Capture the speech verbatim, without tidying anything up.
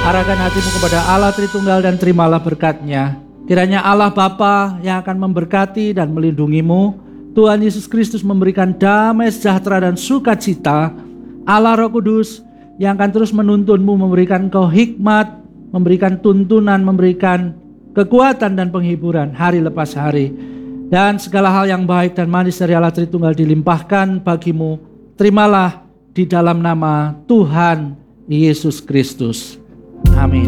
Arahkan hatimu kepada Allah Tritunggal dan terimalah berkat-Nya. Kiranya Allah Bapa yang akan memberkati dan melindungimu, Tuhan Yesus Kristus memberikan damai sejahtera dan sukacita, Allah Roh Kudus yang akan terus menuntunmu, memberikan kau hikmat, memberikan tuntunan, memberikan kekuatan dan penghiburan hari lepas hari. Dan segala hal yang baik dan manis dari Allah Tritunggal dilimpahkan bagimu. Terimalah di dalam nama Tuhan Yesus Kristus. Amin.